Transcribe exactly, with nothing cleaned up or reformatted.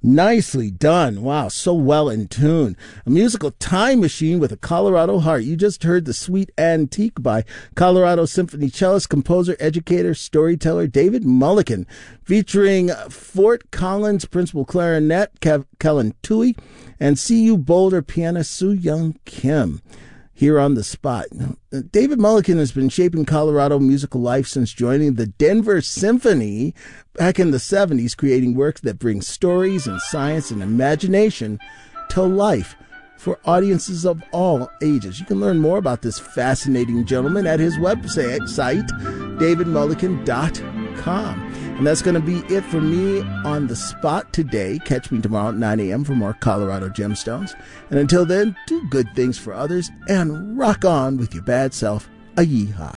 Nicely done. Wow, so well in tune. A musical time machine with a Colorado heart. You just heard The Sweet Antique by Colorado Symphony cellist, composer, educator, storyteller David Mulliken, featuring Fort Collins principal clarinet Kev- Kellen Tui and C U Boulder pianist Soo Young Kim. Here on the spot. David Mulliken has been shaping Colorado musical life since joining the Denver Symphony back in the seventies, creating works that bring stories and science and imagination to life for audiences of all ages. You can learn more about this fascinating gentleman at his website, david mulliken dot com. And that's going to be it for me on the spot today. Catch me tomorrow at nine a.m. for more Colorado Gemstones. And until then, do good things for others and rock on with your bad self. A yeehaw.